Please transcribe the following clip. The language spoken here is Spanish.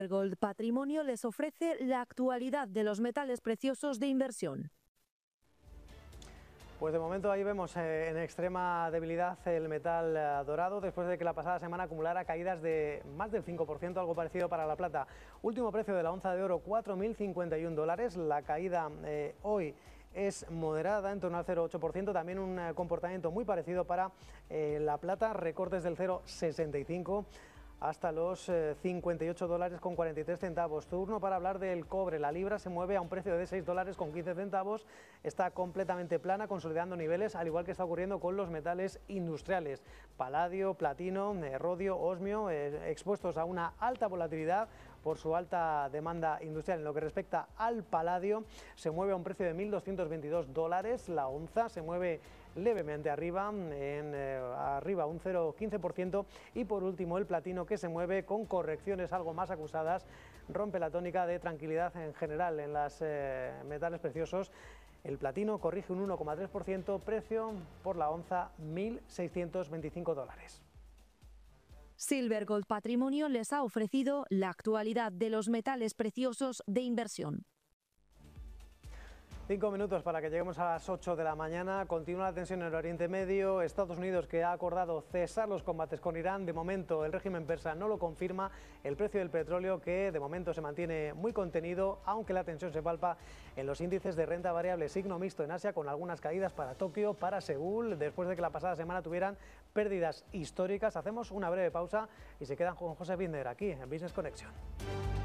Gold Patrimonio les ofrece la actualidad de los metales preciosos de inversión. Pues de momento ahí vemos en extrema debilidad el metal dorado, después de que la pasada semana acumulara caídas de más del 5%, algo parecido para la plata. Último precio de la onza de oro, $4.051. La caída hoy es moderada, en torno al 0,8%, también un comportamiento muy parecido para la plata, recortes del 0,65% hasta los $58,43. Turno para hablar del cobre. La libra se mueve a un precio de $6,15. Está completamente plana, consolidando niveles, al igual que está ocurriendo con los metales industriales. Paladio, platino, rodio, osmio, expuestos a una alta volatilidad por su alta demanda industrial. En lo que respecta al paladio, se mueve a un precio de $1.222. La onza se mueve levemente arriba, arriba un 0,15%. Y por último el platino, que se mueve con correcciones algo más acusadas, rompe la tónica de tranquilidad en general en los metales preciosos. El platino corrige un 1,3%, precio por la onza $1.625. Silver Gold Patrimonio les ha ofrecido la actualidad de los metales preciosos de inversión. 5 minutos para que lleguemos a las 8 de la mañana. Continúa la tensión en el Oriente Medio. Estados Unidos, que ha acordado cesar los combates con Irán. De momento el régimen persa no lo confirma. El precio del petróleo, que de momento se mantiene muy contenido, aunque la tensión se palpa en los índices de renta variable. Signo mixto en Asia, con algunas caídas para Tokio, para Seúl, después de que la pasada semana tuvieran pérdidas históricas. Hacemos una breve pausa y se quedan con José Binder aquí en Business Connection.